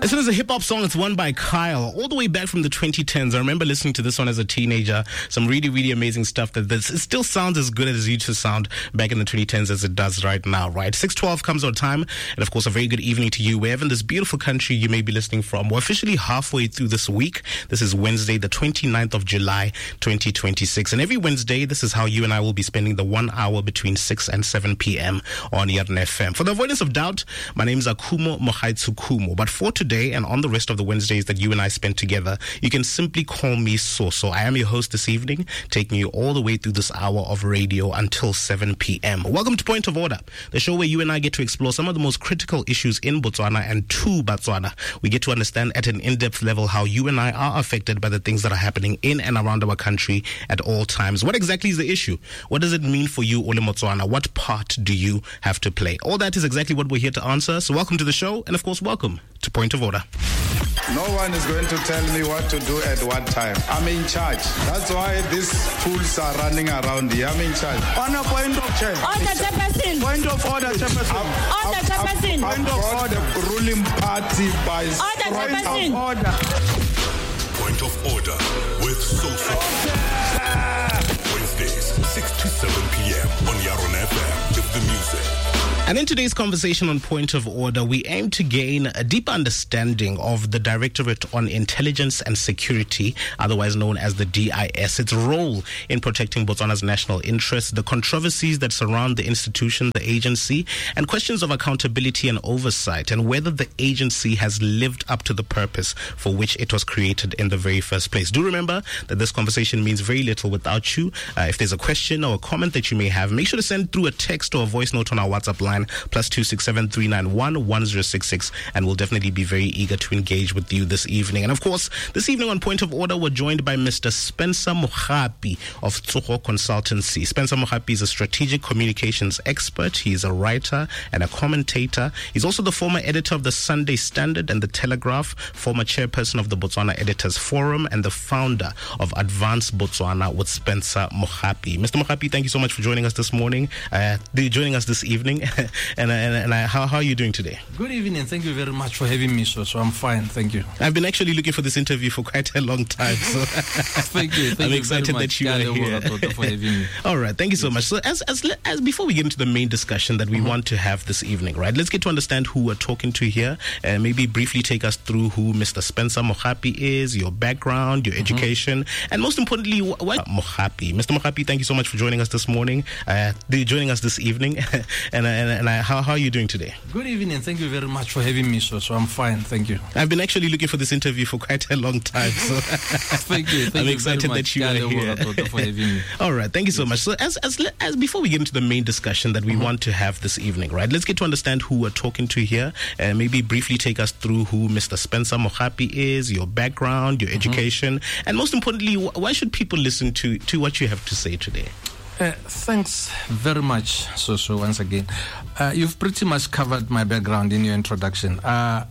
As soon as a hip-hop song, it's one by Kyle, all the way back from the 2010s. I remember listening to this one as a teenager. Some really, really amazing stuff. It still sounds as good as it used to sound back in the 2010s as it does right now, right? 6:12 comes our time. And of course, a very good evening to you, wherever in this beautiful country you may be listening from. We're officially halfway through this week. This is Wednesday, the 29th of July, 2026. And every Wednesday, this is how you and I will be spending the 1 hour between 6 and 7 p.m. on Yarn FM. For the avoidance of doubt, my name is Akumo Mohaitsu Kumo. But for today, and on the rest of the Wednesdays that you and I spend together, you can simply call me Soso. I am your host this evening, taking you all the way through this hour of radio until 7 p.m. Welcome to Point of Order, the show where you and I get to explore some of the most critical issues in Botswana and to Botswana. We get to understand at an in-depth level how you and I are affected by the things that are happening in and around our country at all times. What exactly is the issue? What does it mean for you, Ole Motswana? What part do you have to play? All that is exactly what we're here to answer. So welcome to the show, and of course, welcome to Point of Order. No one is going to tell me what to do at what time. I'm in charge. That's why these fools are running around here. I'm in charge. On a point of check. Order, Chairperson. Point of order, Chairperson. Order, Chairperson. Point of order. The ruling party by Order, Chairperson. Order. Point of Order with Soso. Wednesdays, 6 to 7 p.m. on Yarn FM with the music. And in today's conversation on Point of Order, we aim to gain a deeper understanding of the Directorate on Intelligence and Security, otherwise known as the DIS, its role in protecting Botswana's national interests, the controversies that surround the institution, the agency, and questions of accountability and oversight, and whether the agency has lived up to the purpose for which it was created in the very first place. Do remember that this conversation means very little without you. If there's a question or a comment that you may have, make sure to send through a text or a voice note on our WhatsApp line, +267 391 1066, and we'll definitely be very eager to engage with you this evening. And of course, this evening on Point of Order, we're joined by Mr. Spencer Mohapi of Tsogo Consultancy. Spencer Mohapi is a strategic communications expert. He is a writer and a commentator. He's also the former editor of the Sunday Standard and the Telegraph, former chairperson of the Botswana Editors Forum, and the founder of Advanced Botswana with Spencer Mohapi. Mr. Mohapi, thank you so much for joining us this morning, joining us this evening. And how are you doing today? Good evening. Thank you very much for having me, so I'm fine. Thank you. I've been actually looking for this interview for quite a long time. So thank you. I'm excited that you are here. For having me. All right. Thank you so much. So as before we get into the main discussion that we want to have this evening, right? Let's get to understand who we're talking to here. Maybe briefly take us through who Mr. Spencer Mohapi is, your background, your education, and most importantly, why Mohapi. Mr. Mohapi, thank you so much for joining us this morning, joining us this evening, and how are you doing today? Good evening. Thank you very much for having me, so I'm fine. Thank you. I've been actually looking for this interview for quite a long time. So thank you. I'm excited that you are here. For having me. All right. Thank you so much. So as before we get into the main discussion that we want to have this evening, right? Let's get to understand who we're talking to here. Maybe briefly take us through who Mr. Spencer Mohapi is, your background, your education, and most importantly, why should people listen to what you have to say today? Thanks very much, Soso, once again. You've pretty much covered my background in your introduction. I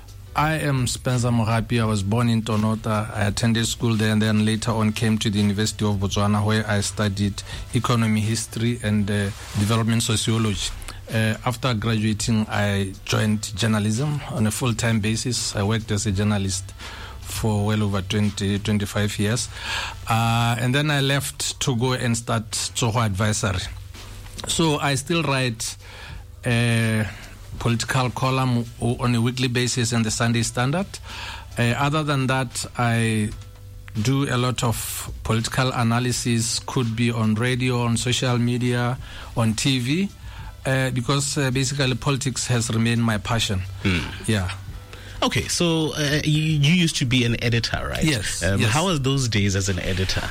am Spencer Mohapi. I was born in Tonota. I attended school there and then later on came to the University of Botswana where I studied economy, history and development sociology. After graduating, I joined journalism on a full-time basis. I worked as a journalist for well over 25 years. And then I left to go and start Tsogo Advisory. So I still write a political column on a weekly basis in the Sunday Standard. Other than that, I do a lot of political analysis, could be on radio, on social media, on TV, because basically politics has remained my passion. Yeah. Okay, so you used to be an editor, right? Yes. Yes. How were those days as an editor?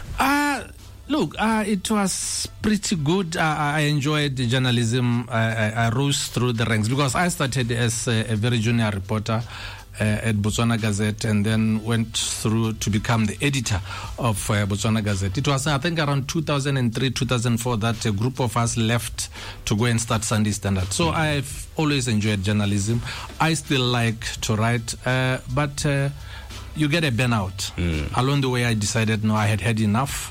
Look, it was pretty good. I enjoyed the journalism. I rose through the ranks because I started as a very junior reporter at Botswana Gazette and then went through to become the editor of Botswana Gazette. It was, I think, around 2003, 2004 that a group of us left to go and start Sunday Standard. So I've always enjoyed journalism. I still like to write, but you get a burnout. Along the way, I decided, no, I had had enough.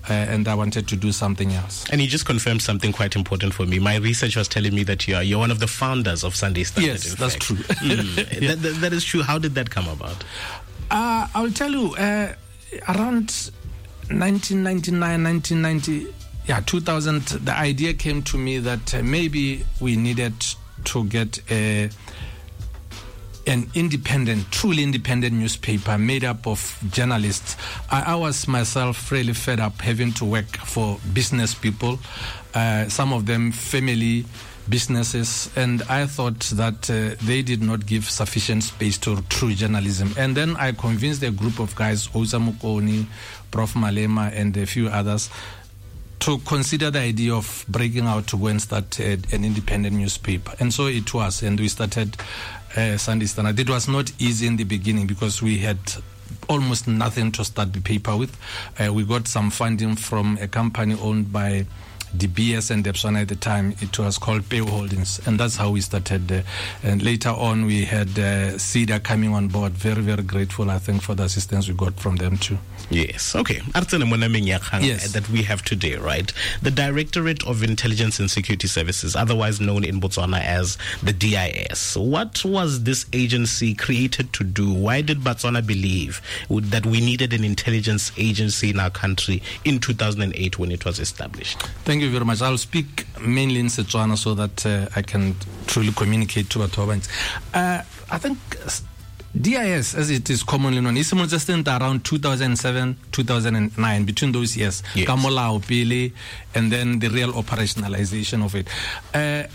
and I wanted to do something else. And you just confirmed something quite important for me. My research was telling me that you're one of the founders of Sunday Standard. Yes, that's true. That is true. How did that come about? I'll tell you, around 1999, 1990, 2000, the idea came to me that maybe we needed to get an independent, truly independent newspaper made up of journalists. I was myself really fed up having to work for business people, some of them family businesses, and I thought that they did not give sufficient space to true journalism. And then I convinced a group of guys, Oza Mukoni, Prof. Malema, and a few others, to consider the idea of breaking out to go and start an independent newspaper. And so it was, and we started Sunday Standard. It was not easy in the beginning because we had almost nothing to start the paper with. We got some funding from a company owned by DBS and Debswana at the time. It was called Pay Holdings, and that's how we started. And later on, we had CEDA coming on board. Very, very grateful, I think, for the assistance we got from them too. Yes, okay. Yes. That we have today, right? The Directorate of Intelligence and Security Services, otherwise known in Botswana as the DIS. What was this agency created to do? Why did Botswana believe that we needed an intelligence agency in our country in 2008 when it was established? Thank you very much. I'll speak mainly in Setswana so that I can truly communicate to Batobans. I think DIS, as it is commonly known, is around 2007, 2009, between those years. Yes. Kamolao Pele, and then the real operationalization of it.